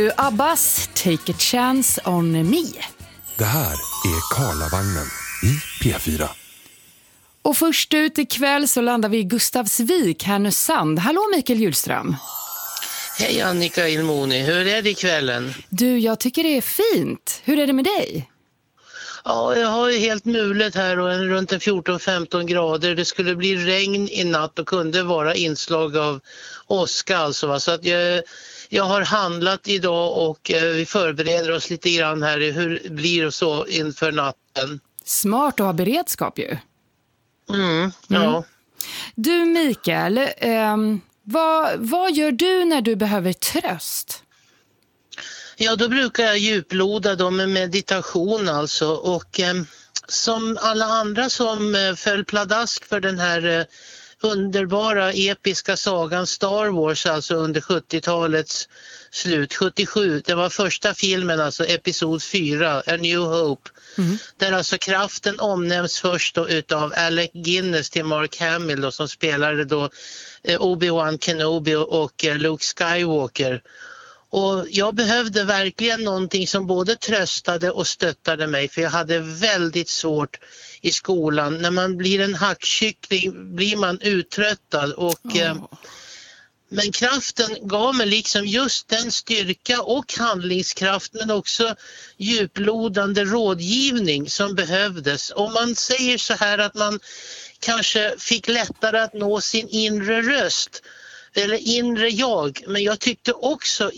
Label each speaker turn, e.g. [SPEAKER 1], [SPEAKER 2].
[SPEAKER 1] Abbas, Take a chance on me.
[SPEAKER 2] Det här är Karlavagnen i P4.
[SPEAKER 1] Och först ut ikväll så landar vi i Gustavsvik, Härnösand. Hallå Mikael Hjulström.
[SPEAKER 3] Hej Annika Ilmoni, hur är det ikvällen?
[SPEAKER 1] Du, jag tycker det är fint. Hur är det med dig?
[SPEAKER 3] Ja, jag har ju helt mulet här och runt 14-15 grader. Det skulle bli regn i natt och kunde vara inslag av åska alltså. Va? Så att jag har handlat idag och vi förbereder oss lite grann här i hur det blir och så inför natten.
[SPEAKER 1] Smart att ha beredskap ju.
[SPEAKER 3] Ja.
[SPEAKER 1] Du Mikael, vad gör du när du behöver tröst?
[SPEAKER 3] Ja, då brukar jag djuploda dem med meditation alltså och som alla andra som föll pladask för den här underbara episka sagan Star Wars alltså under 70-talets slut, 77. Det var första filmen alltså episod 4, A New Hope. Där alltså kraften omnämns först då utav Alec Guinness till Mark Hamill då, som spelade då Obi-Wan Kenobi och Luke Skywalker. Och jag behövde verkligen någonting som både tröstade och stöttade mig, för jag hade väldigt svårt i skolan. När man blir en hackkyckling blir man uttröttad och men kraften gav mig liksom just den styrka och handlingskraft, men också djuplodande rådgivning som behövdes. Om man säger så här att man kanske fick lättare att nå sin inre röst eller inre jag, men jag tyckte också